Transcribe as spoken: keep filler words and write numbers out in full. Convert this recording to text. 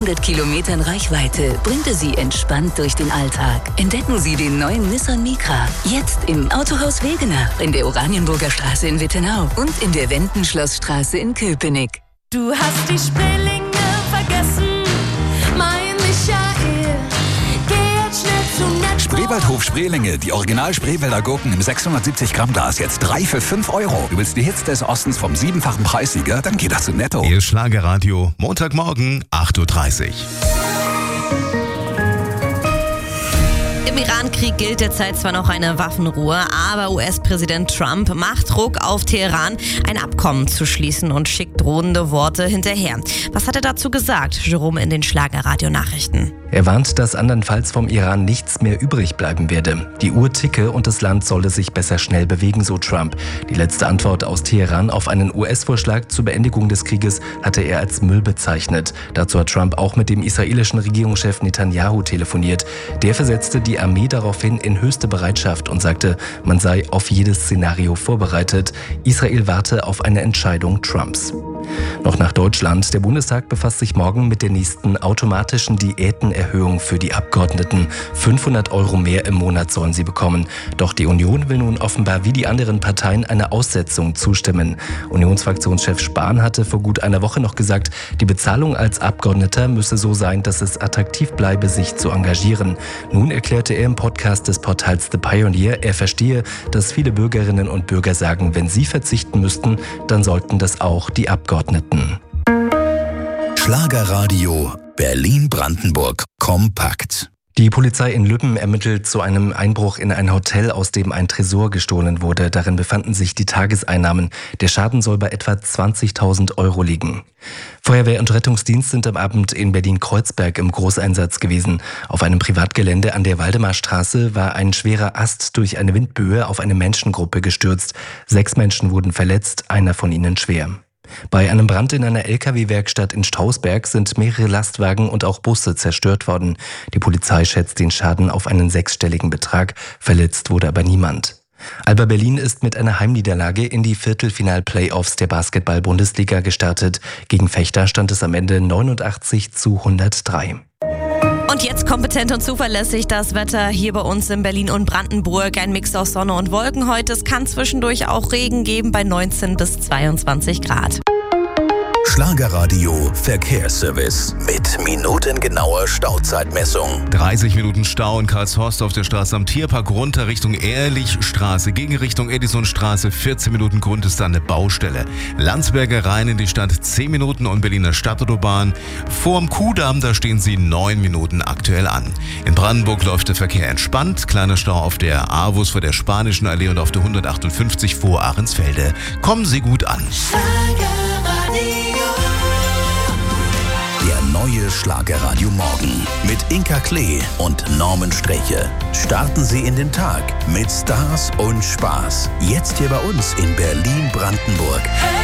dreihundert Kilometern Reichweite bringt er Sie entspannt durch den Alltag. Entdecken Sie den neuen Nissan Micra. Jetzt im Autohaus Wegener, in der Oranienburger Straße in Wittenau und in der Wendenschlossstraße in Köpenick. Du hast die Spreelinge vergessen, mein Michael. Geh jetzt schnell zum Netz. Spreewaldhof Spreelinge, die Original-Spreewälder Gurken im sechshundertsiebzig Gramm Glas, jetzt drei für fünf Euro. Du willst die Hits des Ostens vom siebenfachen Preissieger? Dann geh doch zu Netto. Ihr Schlagerradio, Montagmorgen, acht Uhr dreißig. Im Iran-Krieg gilt derzeit zwar noch eine Waffenruhe, aber U S-Präsident Trump macht Druck auf Teheran, ein Abkommen zu schließen und schickt drohende Worte hinterher. Was hat er dazu gesagt? Jerome in den Schlagerradio-Nachrichten. Er warnt, dass andernfalls vom Iran nichts mehr übrig bleiben werde. Die Uhr ticke und das Land solle sich besser schnell bewegen, so Trump. Die letzte Antwort aus Teheran auf einen U S-Vorschlag zur Beendigung des Krieges hatte er als Müll bezeichnet. Dazu hat Trump auch mit dem israelischen Regierungschef Netanyahu telefoniert. Der versetzte die Armee daraufhin in höchste Bereitschaft und sagte, man sei auf jedes Szenario vorbereitet. Israel warte auf eine Entscheidung Trumps. Noch nach Deutschland. Der Bundestag befasst sich morgen mit der nächsten automatischen Diätenerhöhung für die Abgeordneten. fünfhundert Euro mehr im Monat sollen sie bekommen. Doch die Union will nun offenbar wie die anderen Parteien einer Aussetzung zustimmen. Unionsfraktionschef Spahn hatte vor gut einer Woche noch gesagt, die Bezahlung als Abgeordneter müsse so sein, dass es attraktiv bleibe, sich zu engagieren. Nun erklärte er im Podcast des Portals The Pioneer, er verstehe, dass viele Bürgerinnen und Bürger sagen, wenn sie verzichten müssten, dann sollten das auch die Abgeordneten. Schlagerradio Berlin-Brandenburg kompakt. Die Polizei in Lübben ermittelt zu einem Einbruch in ein Hotel, aus dem ein Tresor gestohlen wurde. Darin befanden sich die Tageseinnahmen. Der Schaden soll bei etwa zwanzigtausend Euro liegen. Feuerwehr und Rettungsdienst sind am Abend in Berlin-Kreuzberg im Großeinsatz gewesen. Auf einem Privatgelände an der Waldemarstraße war ein schwerer Ast durch eine Windböe auf eine Menschengruppe gestürzt. Sechs Menschen wurden verletzt, einer von ihnen schwer. Bei einem Brand in einer L K W-Werkstatt in Strausberg sind mehrere Lastwagen und auch Busse zerstört worden. Die Polizei schätzt den Schaden auf einen sechsstelligen Betrag. Verletzt wurde aber niemand. Alba Berlin ist mit einer Heimniederlage in die Viertelfinal-Playoffs der Basketball-Bundesliga gestartet. Gegen Vechta stand es am Ende neunundachtzig zu hundertdrei. Und jetzt kompetent und zuverlässig das Wetter hier bei uns in Berlin und Brandenburg. Ein Mix aus Sonne und Wolken heute. Es kann zwischendurch auch Regen geben bei neunzehn bis zweiundzwanzig Grad. Schlagerradio Verkehrsservice mit minutengenauer Stauzeitmessung. dreißig Minuten Stau in Karlshorst auf der Straße am Tierpark runter Richtung Ehrlichstraße. Gegen Richtung Edisonstraße vierzehn Minuten Grund ist da eine Baustelle. Landsberger rein in die Stadt zehn Minuten und Berliner Stadtautobahn. Vorm Kuhdamm, da stehen sie neun Minuten aktuell an. In Brandenburg läuft der Verkehr entspannt. Kleiner Stau auf der Avus vor der Spanischen Allee und auf der hundertachtundfünfzig vor Ahrensfelde. Kommen Sie gut an. Der neue Schlagerradio Morgen mit Inka Klee und Norman Streche. Starten Sie in den Tag mit Stars und Spaß. Jetzt hier bei uns in Berlin-Brandenburg.